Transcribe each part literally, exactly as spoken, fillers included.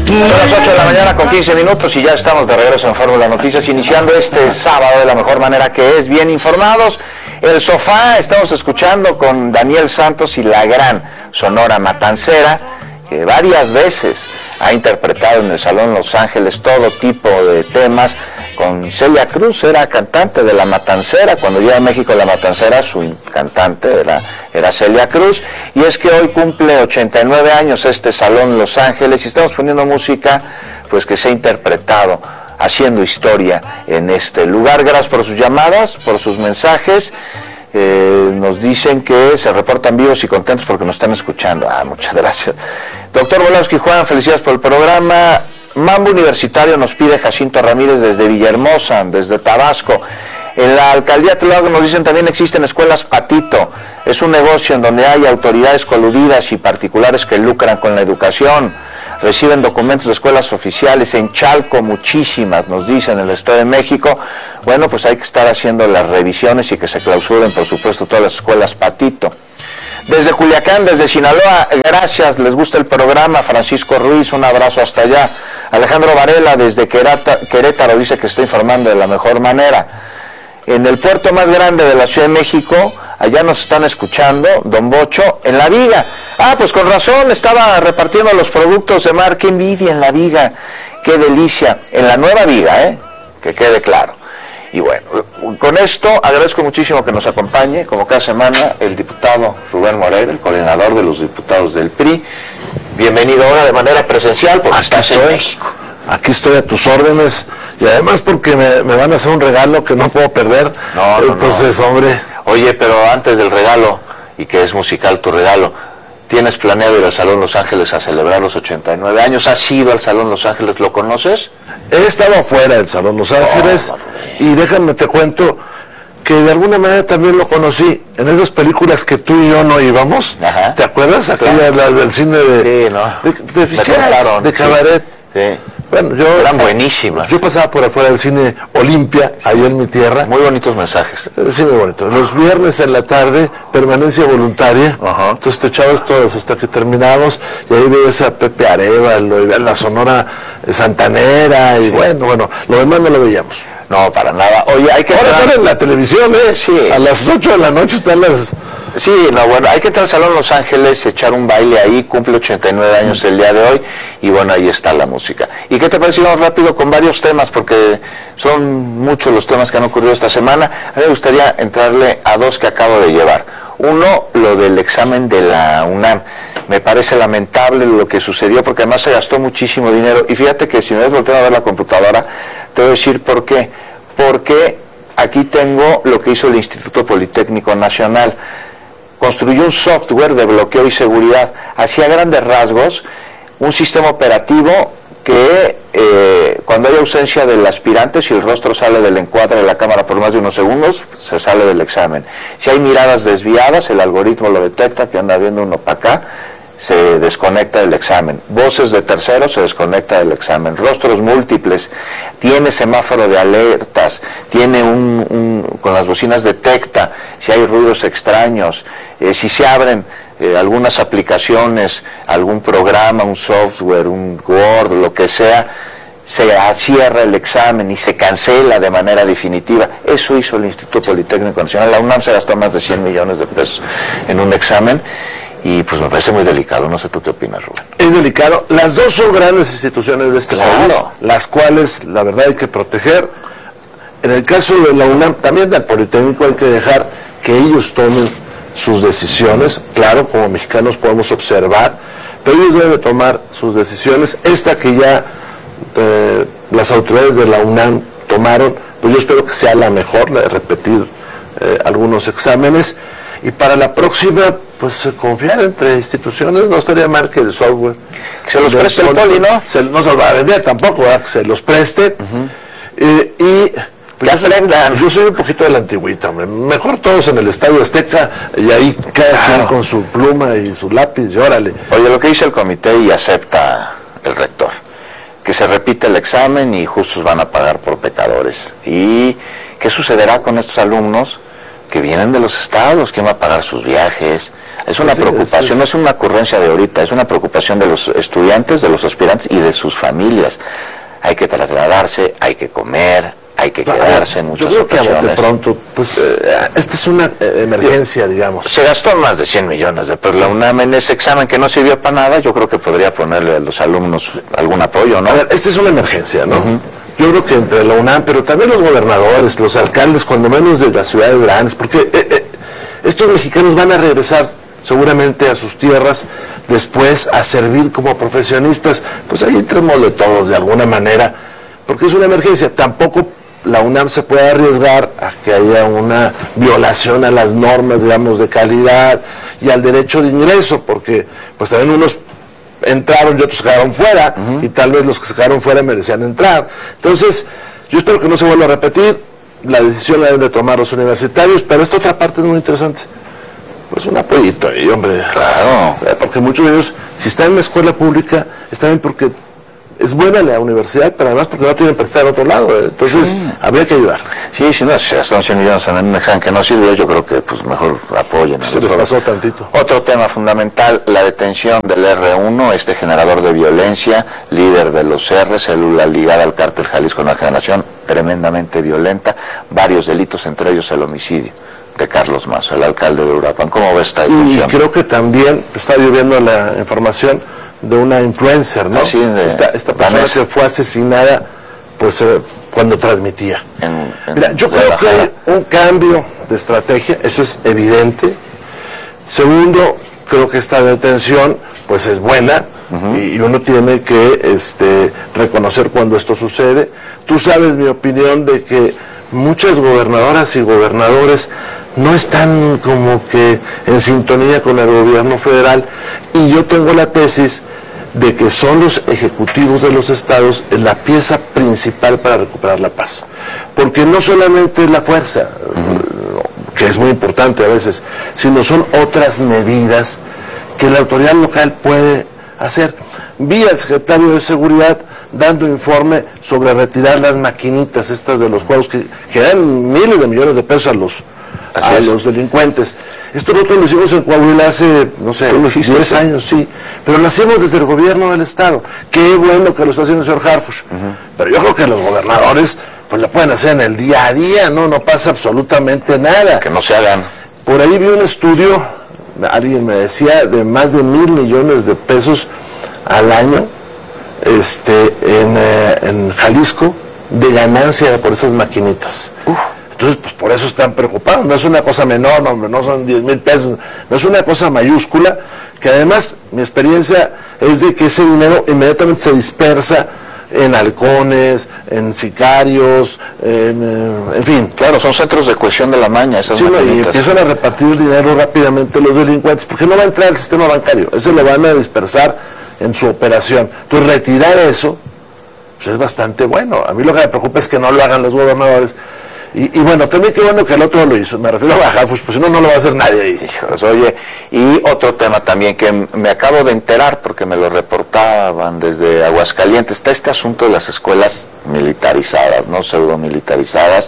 Son las ocho de la mañana con quince minutos y ya estamos de regreso en Fórmula Noticias, iniciando este sábado de la mejor manera que es, bien informados. El Sofá, estamos escuchando con Daniel Santos y la gran Sonora Matancera, que varias veces ha interpretado en el Salón Los Ángeles todo tipo de temas. Con Celia Cruz, era cantante de La Matancera. Cuando llega a México La Matancera, su cantante era, era Celia Cruz. Y es que hoy cumple ochenta y nueve años este Salón Los Ángeles y estamos poniendo música pues que se ha interpretado, haciendo historia en este lugar. Gracias por sus llamadas, por sus mensajes. Eh, nos dicen que se reportan vivos y contentos porque nos están escuchando. Ah, muchas gracias. Doctor Volowski Juan, felicidades por el programa. Mambo Universitario nos pide Jacinto Ramírez desde Villahermosa, desde Tabasco. En la alcaldía Tláhuac nos dicen también existen escuelas Patito. Es un negocio en donde hay autoridades coludidas y particulares que lucran con la educación. Reciben documentos de escuelas oficiales. En Chalco muchísimas, nos dicen, en el Estado de México. Bueno, pues hay que estar haciendo las revisiones y que se clausuren, por supuesto, todas las escuelas Patito. Desde Culiacán, desde Sinaloa, gracias, les gusta el programa. Francisco Ruiz, un abrazo hasta allá. Alejandro Varela, desde Querétaro, dice que se está informando de la mejor manera. En el puerto más grande de la Ciudad de México, allá nos están escuchando, Don Bocho, en La Viga. Ah, pues con razón, estaba repartiendo los productos de mar. Qué envidia en La Viga, qué delicia. En la nueva Viga, ¿eh? Que quede claro. Y bueno, con esto agradezco muchísimo que nos acompañe, como cada semana, el diputado Rubén Moreira, el coordinador de los diputados del P R I. Bienvenido ahora de manera presencial, porque Aquí estás estoy, en México. Aquí estoy a tus órdenes, y además porque me, me van a hacer un regalo que no puedo perder. No, no, Entonces, no. hombre... Oye, pero antes del regalo, y que es musical tu regalo, ¿tienes planeado ir al Salón Los Ángeles a celebrar los ochenta y nueve años? ¿Has ido al Salón Los Ángeles? ¿Lo conoces? He estado afuera del Salón Los Ángeles, oh, y déjame te cuento que de alguna manera también lo conocí en esas películas que tú y yo no íbamos. Ajá. ¿Te acuerdas? Aquellas, claro. Las del cine de... Sí, ¿no? De, de ficheras, de cabaret. Sí. Sí. Bueno, yo... Eran buenísimas. Yo pasaba por afuera del cine Olimpia, sí, ahí en mi tierra. Muy bonitos mensajes. Sí, muy bonitos. Los viernes en la tarde, permanencia voluntaria. Ajá. Entonces te echabas todas hasta que terminamos, y ahí ves a Pepe Arévalo, y la Sonora Santanera, y sí, bueno, bueno, lo demás no lo veíamos. No, para nada. Oye, hay que... Ahora entrar... sale en la televisión, ¿eh? Sí. A las ocho de la noche están las... Sí, no, bueno, hay que entrar al Salón Los Ángeles, echar un baile ahí, cumple ochenta y nueve años el día de hoy, y bueno, ahí está la música. ¿Y qué te parece? Vamos rápido con varios temas, porque son muchos los temas que han ocurrido esta semana. A mí me gustaría entrarle a dos que acabo de llevar. Uno, lo del examen de la UNAM. Me parece lamentable lo que sucedió, porque además se gastó muchísimo dinero. Y fíjate que si me ves volteando a ver la computadora, te voy a decir por qué. Porque aquí tengo lo que hizo el Instituto Politécnico Nacional. Construyó un software de bloqueo y seguridad. Hacía grandes rasgos un sistema operativo que eh, cuando hay ausencia del aspirante, si el rostro sale del encuadre de la cámara por más de unos segundos, se sale del examen. Si hay miradas desviadas, el algoritmo lo detecta, que anda viendo uno para acá, se desconecta del examen. Voces de terceros, se desconecta del examen. Rostros múltiples, tiene semáforo de alertas, tiene un, un con las bocinas detecta si hay ruidos extraños, eh, si se abren eh, algunas aplicaciones, algún programa, un software, un Word, lo que sea, se cierra el examen y se cancela de manera definitiva. Eso hizo el Instituto Politécnico Nacional. La UNAM se gastó más de cien millones de pesos en un examen. Y pues me parece muy delicado, no sé tú qué opinas, Rubén. Es delicado. Las dos son grandes instituciones de este claro. país, las cuales la verdad hay que proteger. En el caso de la UNAM, también del Politécnico, hay que dejar que ellos tomen sus decisiones. Claro, como mexicanos podemos observar, pero ellos deben tomar sus decisiones. Esta que ya eh, las autoridades de la UNAM tomaron, pues yo espero que sea la mejor, la de repetir eh, algunos exámenes. Y para la próxima, pues confiar entre instituciones, no estaría mal que el software... Que se los preste el Poli, ¿no? Se, no se los va a vender tampoco, ¿verdad? Que se los preste. Uh-huh. eh, y pues yo, soy, yo soy un poquito de la antigüita, hombre. Mejor todos en el Estadio Azteca, y ahí cada claro. quien con su pluma y su lápiz, y órale. Oye, lo que dice el comité y acepta el rector, que se repite el examen y justos van a pagar por pecadores. ¿Y qué sucederá con estos alumnos que vienen de los estados. ¿Quién va a pagar sus viajes? Es una Sí, preocupación, es, es... no es una ocurrencia de ahorita, es una preocupación de los estudiantes, de los aspirantes y de sus familias. Hay que trasladarse, hay que comer, hay que quedarse en muchas Yo creo ocasiones. que de pronto, pues, eh, esta es una eh, emergencia, digamos. Se gastó más de cien millones de pesos la UNAM en ese examen que no sirvió para nada. Yo creo que podría ponerle a los alumnos algún apoyo, ¿no? A ver, esta es una emergencia, ¿no? Uh-huh. Yo creo que entre la UNAM, pero también los gobernadores, los alcaldes, cuando menos de las ciudades grandes, porque eh, eh, estos mexicanos van a regresar seguramente a sus tierras, después a servir como profesionistas, pues ahí entremos de todos de alguna manera, porque es una emergencia. Tampoco la UNAM se puede arriesgar a que haya una violación a las normas, digamos, de calidad y al derecho de ingreso, porque pues también unos entraron y otros se quedaron fuera, uh-huh. y tal vez los que se quedaron fuera merecían entrar. Entonces, yo espero que no se vuelva a repetir, la decisión la deben de tomar los universitarios, pero esta otra parte es muy interesante. Pues un apoyito ahí, hombre. Claro. Porque muchos de ellos, si están en la escuela pública, están bien porque es buena la universidad, pero además porque no tienen prestar en otro lado. Entonces, sí. habría que ayudar. Sí, si no, si hasta cien millones en un examen que no sirve, yo creo que pues mejor apoyen. Se les pasó tantito. Otro tema fundamental, la detención del erre uno, este generador de violencia, líder de los R, célula ligada al cártel Jalisco Nueva Generación, tremendamente violenta, varios delitos, entre ellos el homicidio de Carlos Mazo, el alcalde de Uruapan. ¿Cómo ves esta detención? Y creo que también está lloviendo la información de una influencer, ¿no? Así de esta, esta persona Vanessa. que fue asesinada, pues, eh, cuando transmitía. En, en Mira, yo creo que hay un cambio de estrategia, eso es evidente. Segundo, creo que esta detención, pues, es buena, uh-huh. y, y uno tiene que este, reconocer cuando esto sucede. Tú sabes mi opinión de que muchas gobernadoras y gobernadores no están como que en sintonía con el gobierno federal, y yo tengo la tesis de que son los ejecutivos de los estados la pieza principal para recuperar la paz, porque no solamente es la fuerza, uh-huh. que es muy importante a veces, sino son otras medidas que la autoridad local puede hacer. Vi al secretario de Seguridad dando informe sobre retirar las maquinitas estas de los juegos que, que dan miles de millones de pesos a los a los delincuentes. Esto nosotros lo hicimos en Coahuila hace, no sé, diez años, sí, pero lo hacemos desde el gobierno del estado. Qué bueno que lo está haciendo el señor Harfuch, uh-huh. pero yo creo que los gobernadores pues lo pueden hacer en el día a día, no no pasa absolutamente nada. Que no se hagan. Por ahí vi un estudio, alguien me decía, de más de mil millones de pesos al año este en, eh, en Jalisco de ganancia por esas maquinitas. Uf. Entonces, pues por eso están preocupados. No es una cosa menor, no, hombre, no son diez mil pesos, no es una cosa mayúscula, que además mi experiencia es de que ese dinero inmediatamente se dispersa en halcones, en sicarios, en, en fin. Claro, son centros de cohesión de la maña esas sí, y empiezan a repartir el dinero rápidamente los delincuentes, porque no va a entrar al sistema bancario, eso lo van a dispersar en su operación. Entonces, retirar eso pues es bastante bueno. A mí lo que me preocupa es que no lo hagan los gobernadores. Y, y bueno, también qué bueno que el otro lo hizo, me refiero a Harfuch, pues si no, no lo va a hacer nadie ahí. Híjoles, oye, y otro tema también que me acabo de enterar, porque me lo reportaban desde Aguascalientes, está este asunto de las escuelas militarizadas, no pseudo militarizadas,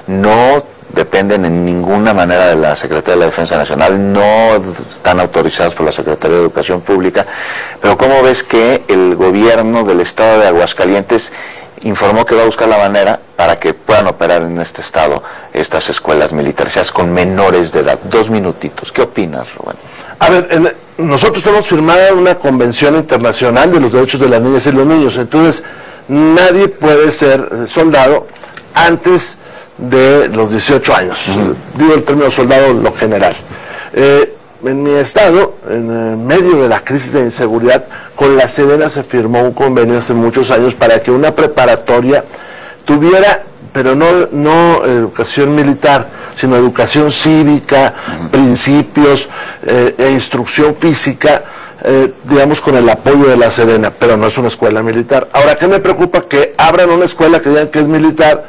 no dependen en ninguna manera de la Secretaría de la Defensa Nacional, no están autorizadas por la Secretaría de Educación Pública, pero ¿cómo ves que el gobierno del estado de Aguascalientes informó que va a buscar la manera para que puedan operar en este estado estas escuelas militarizadas con menores de edad? Dos minutitos. ¿Qué opinas, Rubén? A ver, en, nosotros hemos firmado una convención internacional de los derechos de las niñas y los niños, entonces nadie puede ser soldado antes de los dieciocho años. Uh-huh. Digo el término soldado lo general. Eh, En mi estado, en medio de la crisis de inseguridad, con la Sedena se firmó un convenio hace muchos años para que una preparatoria tuviera, pero no, no educación militar, sino educación cívica, uh-huh. principios eh, e instrucción física, eh, digamos, con el apoyo de la Sedena, pero no es una escuela militar. Ahora, ¿qué me preocupa? Que abran una escuela que digan que es militar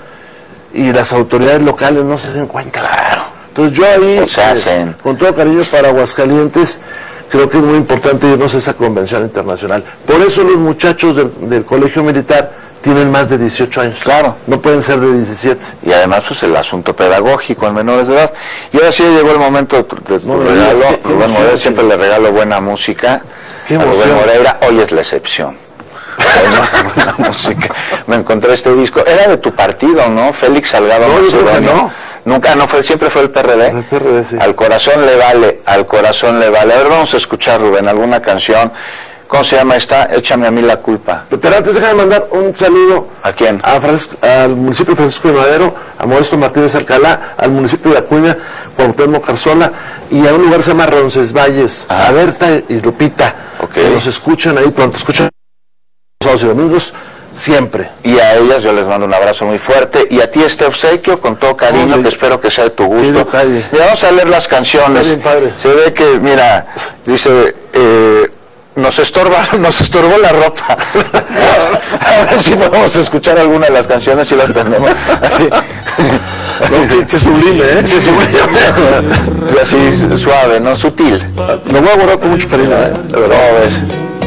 y las autoridades locales no se den cuenta. Claro. Entonces yo ahí, eh, con todo cariño para Aguascalientes, creo que es muy importante irnos a esa convención internacional. Por eso los muchachos del, del colegio militar tienen más de dieciocho años. Claro. No pueden ser de diecisiete. Y además, pues el asunto pedagógico en menores de edad. Y ahora sí llegó el momento de tu, de tu No, regalo. es que, Rubén Moreira, siempre le regalo buena música. Qué a Rubén emoción. Moreira, hoy es la excepción. Buena música. Me encontré este disco. Era de tu partido, ¿no? Félix Salgado No, yo creo que Macedonio. no. Nunca, no fue, siempre fue el P R D. El P R D, sí. Al corazón le vale, al corazón le vale. A ver, vamos a escuchar, Rubén, alguna canción. ¿Cómo se llama esta? Échame a mí la culpa. Pero antes déjame mandar un saludo. ¿A quién? A Francisco, al municipio de Francisco de Madero, a Modesto Martínez Alcalá, al municipio de Acuña, Cuauhtémoc Carzola, y a un lugar que se llama Roncesvalles, Ah. a Berta y Lupita, Ok. que nos escuchan ahí pronto, escuchan los sábados y domingos, siempre. Y a ellas yo les mando un abrazo muy fuerte. Y a ti este obsequio, con todo cariño, Oye, que espero que sea de tu qué gusto. detalle. Mira, vamos a leer las canciones. Está bien padre. Se ve que, mira, dice, eh, nos estorba, nos estorbó la ropa. A ver si podemos escuchar alguna de las canciones, si las tenemos. Así, No, qué, qué sublime, ¿eh? Qué sublime. y así suave, ¿no? Sutil. Lo voy a guardar con mucho cariño, ¿eh? De verdad, ¿cómo ves?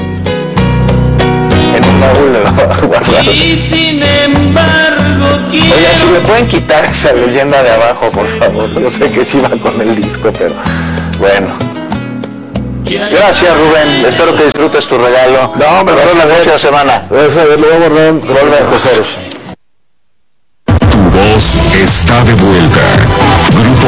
En un baúl le va a guardar. Y sin embargo quiero... Oye, si me pueden quitar esa leyenda de abajo, por favor. Yo sé que sí va con el disco, pero bueno. Gracias, Rubén. Espero que disfrutes tu regalo. No, hombre, Nos vemos vas a la ver. próxima semana. Vas a ver, lo voy a guardar en Volvemos. los tesoros. Tu voz está de vuelta. Grupo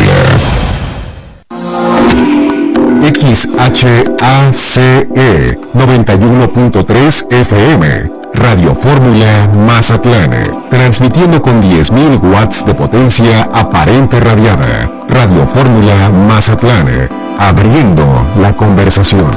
Fórmula. X H A C E noventa y uno punto tres F M. Radio Fórmula Mazatlán. Transmitiendo con diez mil watts de potencia aparente radiada. Radio Fórmula Mazatlán. Abriendo la conversación.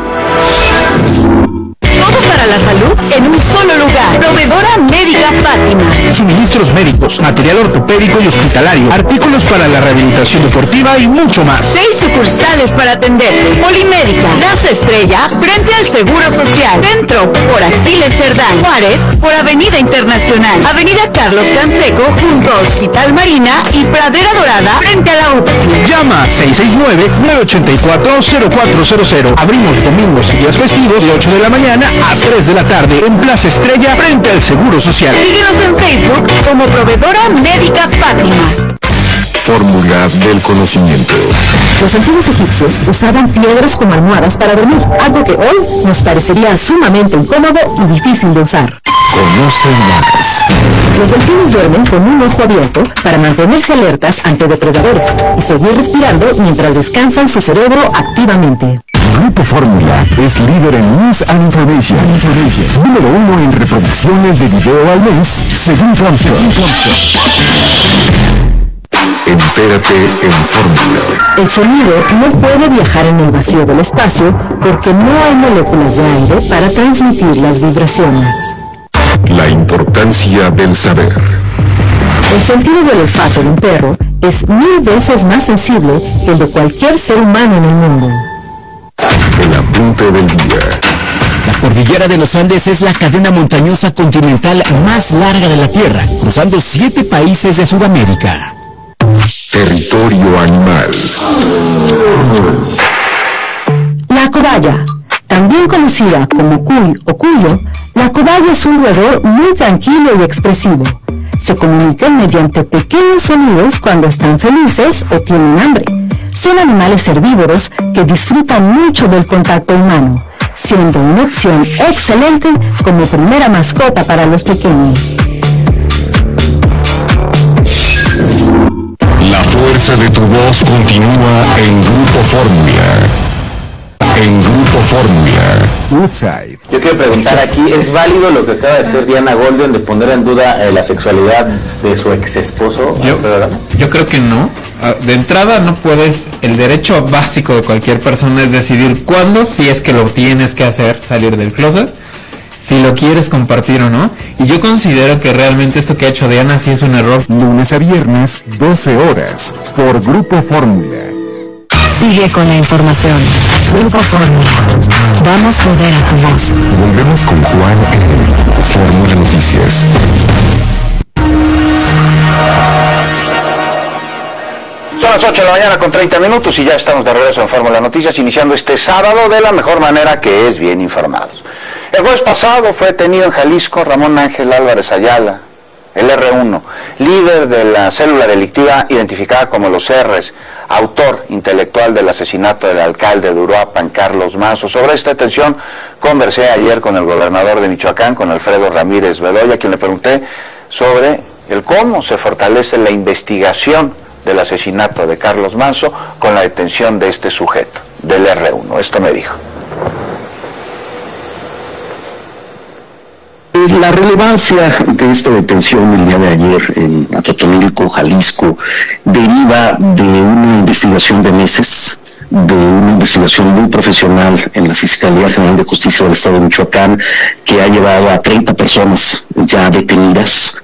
Todo para la salud en un solo lugar. Proveedora Médica Fátima. Suministros médicos, material ortopédico y hospitalario, artículos para la rehabilitación deportiva y mucho más. Seis sucursales para atenderte. Polimédica, Plaza Estrella, frente al Seguro Social. Centro, por Aquiles Cerdán. Juárez, por Avenida Internacional. Avenida Carlos Canseco, junto a Hospital Marina y Pradera Dorada, frente a la U P S I. Llama seis seis nueve, nueve ocho cuatro, cero cuatro cero cero. Abrimos domingos y días festivos de ocho de la mañana a tres de la tarde en Plaza Estrella, frente al Seguro Social. Síguenos en Facebook como Proveedora Médica Fátima. Fórmula del conocimiento. Los antiguos egipcios usaban piedras como almohadas para dormir, algo que hoy nos parecería sumamente incómodo y difícil de usar. Conoce más. Los delfines duermen con un ojo abierto para mantenerse alertas ante depredadores y seguir respirando mientras descansan su cerebro activamente. Grupo Fórmula es líder en News and Information. Número uno en reproducciones de video al mes, según Transfer. Entérate en Fórmula. El sonido no puede viajar en el vacío del espacio porque no hay moléculas de aire para transmitir las vibraciones. La importancia del saber. El sentido del olfato de un perro es mil veces más sensible que el de cualquier ser humano en el mundo. El apunte del día. La cordillera de los Andes es la cadena montañosa continental más larga de la Tierra, cruzando siete países de Sudamérica. Territorio animal. La cobaya, también conocida como cuy o cuyo, la cobaya es un roedor muy tranquilo y expresivo. Se comunican mediante pequeños sonidos cuando están felices o tienen hambre. Son animales herbívoros que disfrutan mucho del contacto humano, siendo una opción excelente como primera mascota para los pequeños. La fuerza de tu voz continúa en Grupo Fórmula. En Grupo Fórmula. Woodside. Yo quiero preguntar aquí, ¿es válido lo que acaba de hacer Diana Golden de poner en duda eh, la sexualidad de su ex esposo? Yo, yo creo que no. De entrada no puedes, el derecho básico de cualquier persona es decidir cuándo, si es que lo tienes que hacer, salir del closet, si lo quieres compartir o no. Y yo considero que realmente esto que ha hecho Diana sí es un error. Lunes a viernes, doce horas, por Grupo Fórmula. Sigue con la información. Grupo Fórmula. Damos poder a tu voz. Volvemos con Juan en Fórmula Noticias. Son las ocho de la mañana con treinta minutos y ya estamos de regreso en Fórmula Noticias, iniciando este sábado de la mejor manera, que es bien informados. El jueves pasado fue detenido en Jalisco Ramón Ángel Álvarez Ayala, el erre uno, líder de la célula delictiva identificada como los R's, autor intelectual del asesinato del alcalde de Uruapan, Carlos Manso. Sobre esta detención conversé ayer con el gobernador de Michoacán, con Alfredo Ramírez Bedoya, a quien le pregunté sobre el cómo se fortalece la investigación del asesinato de Carlos Manso con la detención de este sujeto, del erre uno. Esto me dijo. La relevancia de esta detención el día de ayer en Atotonilco, Jalisco, deriva de una investigación de meses, de una investigación muy profesional en la Fiscalía General de Justicia del Estado de Michoacán, que ha llevado a treinta personas ya detenidas,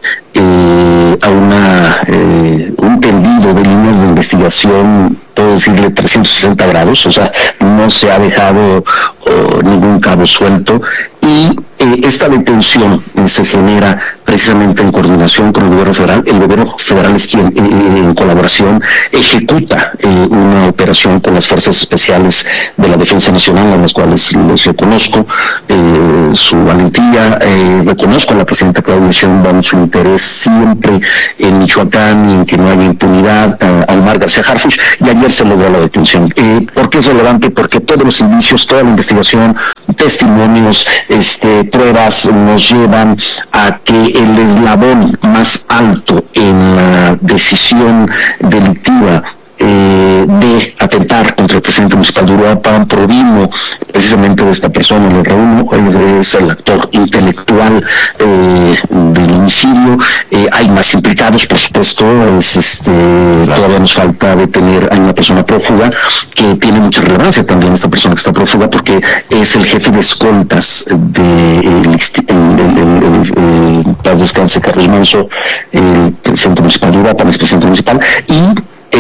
eh, a una eh, un tendido de líneas de investigación, puedo decirle trescientos sesenta grados, o sea, no se ha dejado oh, ningún cabo suelto, y eh, esta detención eh, se genera precisamente en coordinación con el gobierno federal. El gobierno federal es quien, eh, en colaboración, ejecuta eh, una operación con las fuerzas especiales de la Defensa Nacional, a las cuales les reconozco eh, su valentía, eh, reconozco a la presidenta Claudia Sheinbaum su interés siempre en Michoacán y en que no haya impunidad, eh, a Omar García Harfuch, y ayer se logró la detención. Eh, ¿Por qué es relevante? Porque todos los indicios, toda la investigación, testimonios, este, pruebas nos llevan a que el eslabón más alto en la decisión delictiva eh, de atentar contra el presidente municipal de Uruapan provino precisamente de esta persona, el erre uno, él es el actor intelectual eh, del homicidio. Eh, hay más implicados, por supuesto, es, este, todavía nos falta detener a una persona prófuga, que tiene mucha relevancia también esta persona que está prófuga, porque es el jefe de escoltas de el, el, el, el, el paz descanse Carlos Manso, el presidente municipal de Uruapan, es presidente municipal, y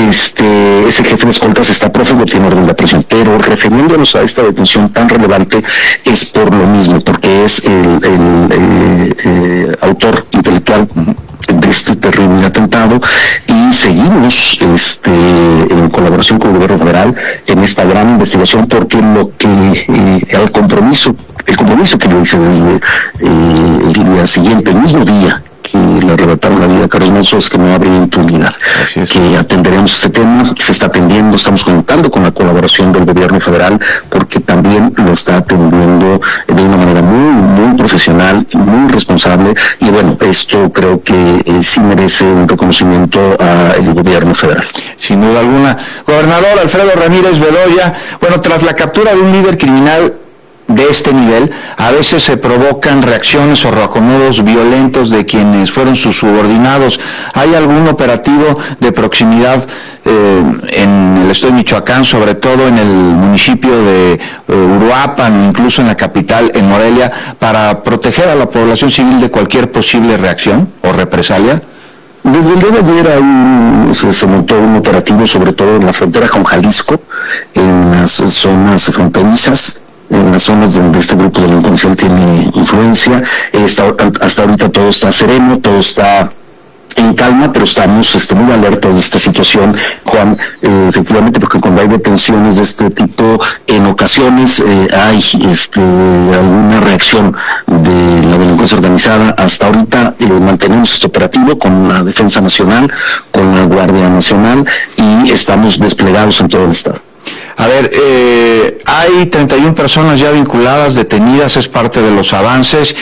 Este, ese jefe de escoltas está prófugo, tiene orden de aprehensión, pero refiriéndonos a esta detención tan relevante es por lo mismo, porque es el, el eh, eh, autor intelectual de este terrible atentado, y seguimos este, en colaboración con el gobierno federal en esta gran investigación, porque lo que eh, el compromiso, el compromiso que yo hice desde eh, el día siguiente, el mismo día que le arrebataron la vida a Carlos Manso, es que no habría impunidad, que atenderemos este tema, se está atendiendo, estamos contando con la colaboración del gobierno federal, porque también lo está atendiendo de una manera muy, muy profesional, muy responsable, y bueno, esto creo que eh, sí merece un reconocimiento al gobierno federal. Sin duda alguna. Gobernador Alfredo Ramírez Bedoya, bueno, tras la captura de un líder criminal de este nivel, a veces se provocan reacciones o reacomodos violentos de quienes fueron sus subordinados. ¿Hay algún operativo de proximidad eh, en el estado de Michoacán, sobre todo en el municipio de eh, Uruapan, incluso en la capital, en Morelia, para proteger a la población civil de cualquier posible reacción o represalia? Desde el día de ayer hay un, se, se montó un operativo, sobre todo en la frontera con Jalisco, en las zonas fronterizas, en las zonas donde este grupo delincuencial tiene influencia. Está, hasta ahorita todo está sereno, todo está en calma, pero estamos este, muy alertas de esta situación, Juan, eh, efectivamente, porque cuando hay detenciones de este tipo, en ocasiones eh, hay este, alguna reacción de la delincuencia organizada. Hasta ahorita eh, mantenemos este operativo con la Defensa Nacional, con la Guardia Nacional, y estamos desplegados en todo el estado. A ver, eh, hay treinta y una personas ya vinculadas, detenidas, es parte de los avances,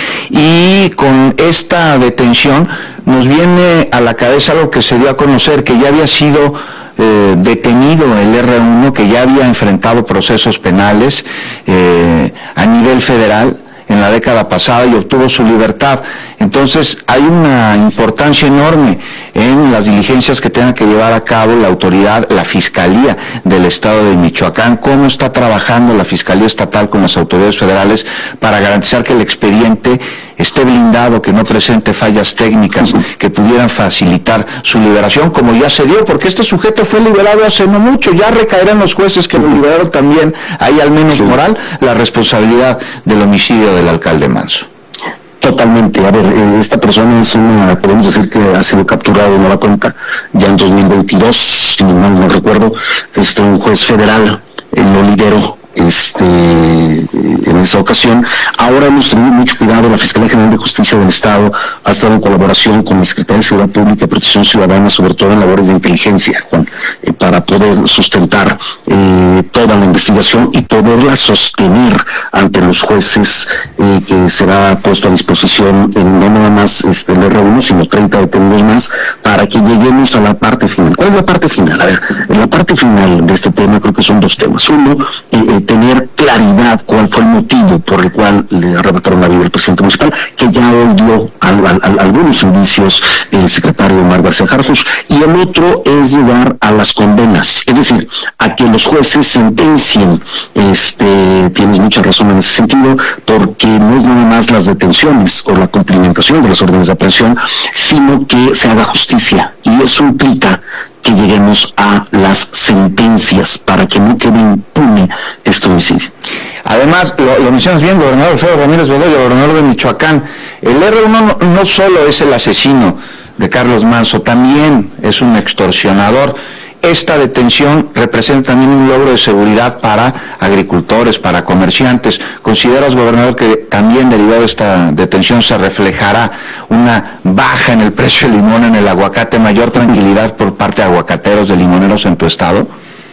y con esta detención nos viene a la cabeza algo que se dio a conocer, que ya había sido eh, detenido el erre uno, que ya había enfrentado procesos penales eh, a nivel federal en la década pasada y obtuvo su libertad. Entonces hay una importancia enorme en las diligencias que tenga que llevar a cabo la autoridad, la Fiscalía del Estado de Michoacán. ¿Cómo está trabajando la Fiscalía Estatal con las autoridades federales para garantizar que el expediente esté blindado, que no presente fallas técnicas que pudieran facilitar su liberación, como ya se dio? Porque este sujeto fue liberado hace no mucho, ya recaerán los jueces que lo liberaron también, hay al menos moral, la responsabilidad del homicidio del alcalde Manso. Totalmente. A ver, eh, esta persona es una, podemos decir que ha sido capturado de nueva cuenta ya en dos mil veintidós, si mal no recuerdo. Este, un juez federal eh, lo liberó este, en esta ocasión. Ahora hemos tenido mucho cuidado. La Fiscalía General de Justicia del Estado ha estado en colaboración con la Secretaría de Seguridad Pública y Protección Ciudadana, sobre todo en labores de inteligencia, Juan, eh, para poder sustentar eh, toda la investigación y poderla sostener ante los jueces, eh, que será puesto a disposición en no nada más este, el R uno, sino treinta detenidos más, para que lleguemos a la parte final. ¿Cuál es la parte final? A ver, en la parte final de este tema creo que son dos temas. Uno, eh, eh, tener claridad cuál fue el motivo por el cual le arrebataron la vida al presidente municipal, que ya hoy dio al, al, al, algunos indicios el secretario Omar García Harfuch, y el otro es llegar a las condenas, es decir, a que los jueces sentencien. Este, tienes mucha razón en ese sentido, porque no es nada más las detenciones o la cumplimentación de las órdenes de aprehensión, sino que se haga justicia, y eso implica que lleguemos a las sentencias para que no quede impune este homicidio. Además, lo, lo mencionas bien, gobernador Alfredo Ramírez Bedoya, gobernador de Michoacán, el R uno no, no solo es el asesino de Carlos Manso, también es un extorsionador. Esta detención representa también un logro de seguridad para agricultores, para comerciantes. ¿Consideras, gobernador, que también derivado de esta detención se reflejará una baja en el precio del limón, en el aguacate, mayor tranquilidad por parte de aguacateros, de limoneros en tu estado?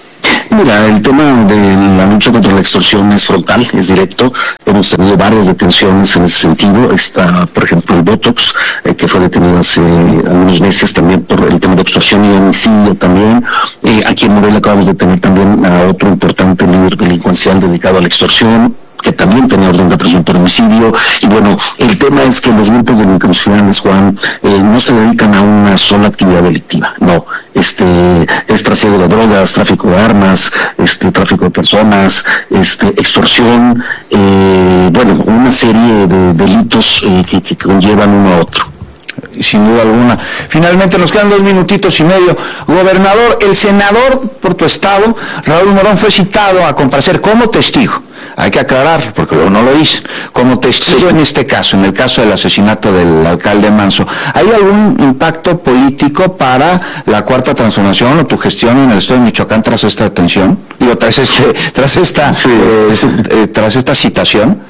Mira, el tema de la lucha contra la extorsión es frontal, es directo. Hemos tenido varias detenciones en ese sentido. Está, por ejemplo, el Botox, eh, que fue detenido hace algunos meses también por el tema de extorsión y homicidio también. Eh, aquí en Morelia acabamos de tener también a otro importante líder delincuencial dedicado a la extorsión, que también tenía orden de aprehensión por homicidio. Y bueno, el tema es que los grupos delincuenciales, Juan, eh, no se dedican a una sola actividad delictiva, no, este, es trasiego de drogas, tráfico de armas, este, tráfico de personas, este, extorsión, eh, bueno, una serie de delitos eh, que, que conllevan uno a otro. Sin duda alguna. Finalmente nos quedan dos minutitos y medio. Gobernador, el senador por tu estado, Raúl Morón, fue citado a comparecer como testigo. Hay que aclarar, porque luego no lo hice. Como testigo en este caso, en el caso del asesinato del alcalde Manso. ¿Hay algún impacto político para la Cuarta Transformación o tu gestión en el estado de Michoacán tras esta detención? Digo, tras este, tras esta, sí. eh, eh, tras esta citación.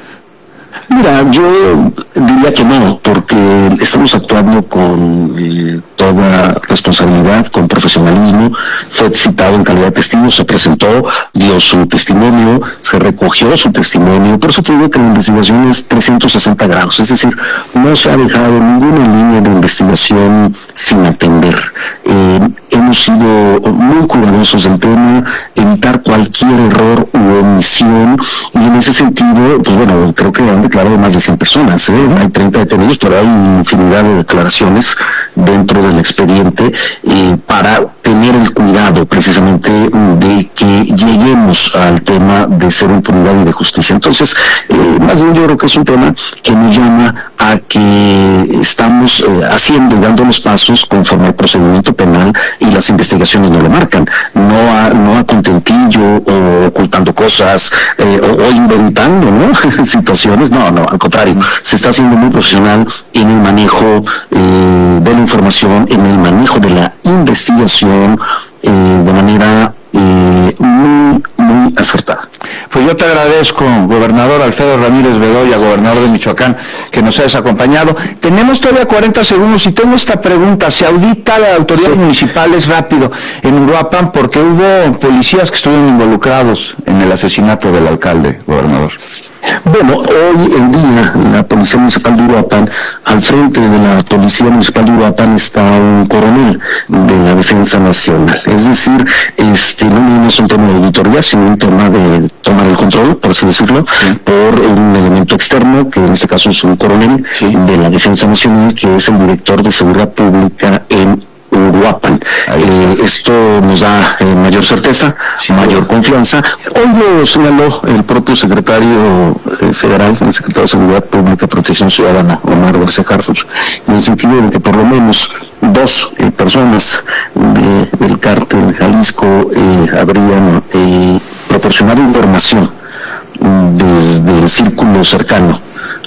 Mira, yo diría que no, porque estamos actuando con eh, toda responsabilidad, con profesionalismo. Fue citado en calidad de testigo, se presentó, dio su testimonio, se recogió su testimonio. Por eso te digo que la investigación es trescientos sesenta grados, es decir, no se ha dejado ninguna línea de investigación sin atender. Eh, hemos sido muy cuidadosos del tema, evitar cualquier error u omisión, y en ese sentido, pues bueno, creo que han declarado más de cien personas, ¿eh? Hay treinta detenidos, pero hay infinidad de declaraciones dentro del expediente eh, para tener el cuidado precisamente de que lleguemos al tema de ser impunidad y de justicia. Entonces, eh, más bien yo creo que es un tema que nos llama a que estamos eh, haciendo y dando los pasos conforme al procedimiento penal y las investigaciones no lo marcan, no a, no a contentillo o ocultando cosas eh, o, o inventando, ¿no? situaciones, no, no, al contrario, se está haciendo muy profesional en el manejo eh, de la información, en el manejo de la investigación eh, de manera eh, muy, muy acertada. Pues yo te agradezco, gobernador Alfredo Ramírez Bedoya, gobernador de Michoacán, que nos hayas acompañado. Tenemos todavía cuarenta segundos y tengo esta pregunta. ¿Se audita a las autoridades sí. municipales rápido en Uruapan porque hubo policías que estuvieron involucrados en el asesinato del alcalde, gobernador? Bueno, hoy en día la Policía Municipal de Uruapan, al frente de la Policía Municipal de Uruapan está un coronel de la Defensa Nacional. Es decir, este no es un tema de auditoría, sino un tema de tomar el control, por así decirlo, sí. por un elemento externo, que en este caso es un coronel sí. de la Defensa Nacional, que es el director de Seguridad Pública en Uruapan. Eh, esto nos da eh, mayor certeza, sí, mayor confianza. Hoy lo señaló el propio secretario eh, federal, el secretario de Seguridad Pública y Protección Ciudadana, Omar García Harfuch, en el sentido de que por lo menos dos eh, personas de, del cártel Jalisco eh, habrían eh, proporcionado información desde el círculo cercano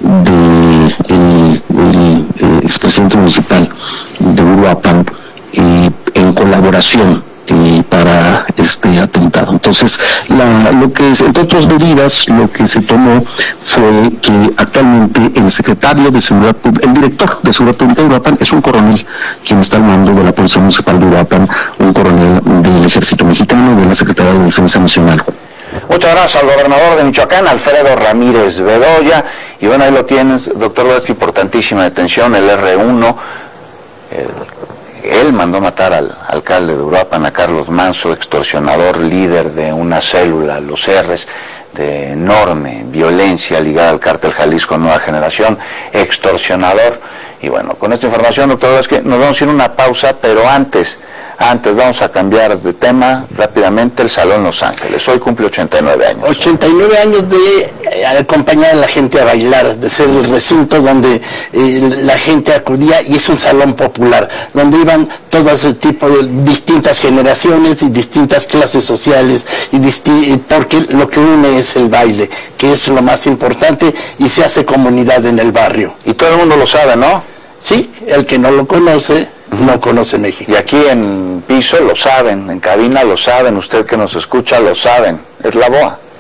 del de, el, el expresidente municipal de Uruapan, Eh, en colaboración eh, para este atentado. Entonces, la, lo que es, entre otras medidas, lo que se tomó fue que actualmente el secretario de Seguridad, el director de Seguridad Pública de Uruapan es un coronel, quien está al mando de la Policía Municipal de Uruapan, un coronel del Ejército Mexicano, de la Secretaría de Defensa Nacional. Muchas gracias al gobernador de Michoacán, Alfredo Ramírez Bedoya. Y bueno, ahí lo tienes, doctor López, importantísima detención, el erre uno. El, él mandó matar al alcalde de Uruapan, a Carlos Manso, extorsionador, líder de una célula, los R's, de enorme violencia ligada al cártel Jalisco Nueva Generación, extorsionador. Y bueno, con esta información, doctor, es que nos vamos a ir a una pausa, pero antes, antes vamos a cambiar de tema rápidamente. El Salón Los Ángeles, hoy cumple ochenta y nueve años. ochenta y nueve años de eh, acompañar a la gente a bailar, de ser el recinto donde eh, la gente acudía, y es un salón popular, donde iban todo ese tipo de distintas generaciones y distintas clases sociales, y disti porque lo que une es el baile, que es lo más importante, y se hace comunidad en el barrio. Y todo el mundo lo sabe, ¿no? Sí, el que no lo conoce, no conoce México. Y aquí en piso lo saben, en cabina lo saben, usted que nos escucha lo saben, es la B O A.